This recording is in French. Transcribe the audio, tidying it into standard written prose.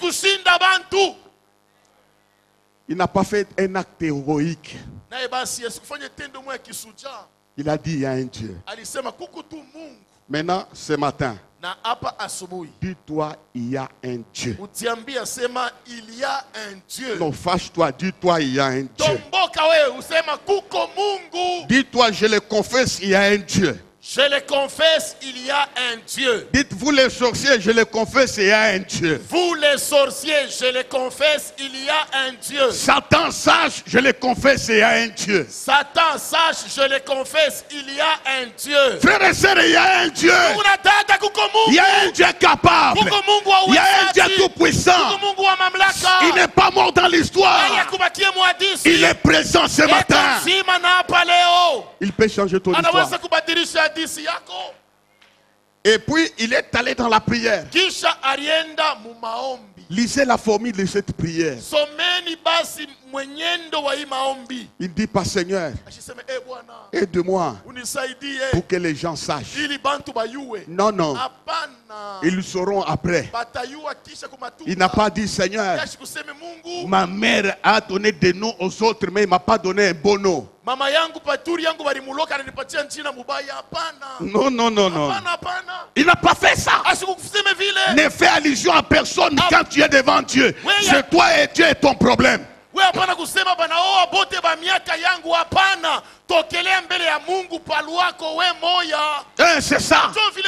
kushinda bantu. Il n'a pas fait un acte héroïque. Naye basi asikufanye tendo moja kisuja. Il a dit il y a un Dieu. Alisema kuko tu Mungu. Maintenant, ce matin, Na hapa asubuhi dis-toi il y a un Dieu. utiambia sema il y a un Dieu. Non, fâche-toi, dis-toi il y a un Dieu. Tomboka wewe usema kuko Mungu. Dis-toi, je le confesse, il y a un Dieu. Je le confesse, il y a un Dieu. Dites-vous les sorciers, je le confesse, il y a un Dieu. Vous les sorciers, je le confesse, il y a un Dieu. Satan sache, je le confesse, il y a un Dieu. Satan sache, je le confesse, il y a un Dieu. Frères et sœurs, il y a un Dieu. Unataka kuko Mungu. Il y a un Dieu capable. Kuko Mungu wa Il y a un Dieu uwezaji. tout puissant. Kuko Mungu wa mamlaka. Il n'est pas mort dans l'histoire. Yeye akubakie mwadisi. Il est présent ce matin. Eko mzima na hapa leo. Il peut changer ton Anaweza histoire. kubadilisha hadithi yako. Et puis, il est allé dans la prière. Kisha alienda mumaombi. Lisez la formule de cette prière. Someni basi mwenyendo wa hii maombi. Il dit pas Seigneur, Ashiseme Bwana aide-moi unisaidie pour que les gens sachent. ili bantu bayue. Non, non, Hapana. ils le sauront après. Batayua kisha kumatuka. Il n'a pas dit Seigneur, Yashi kuseme Mungu. ma mère a donné des noms aux autres, mais il ne m'a pas donné un bon nom. Mama yangu paturi yangu balimuloka ananipatia jina mubaya. Hapana. Non, non, non, non. Hapana, hapana. Il n'a pas fait ça. Asikuseme vile. Ne fais allusion à personne quand tu es devant Dieu. C'est toi et Dieu est ton problème. We hapana kusema bana bote ba miaka yangu. Hapana. Tokelea mbele ya Mungu paluako we moya. C'est ça. Ndio vile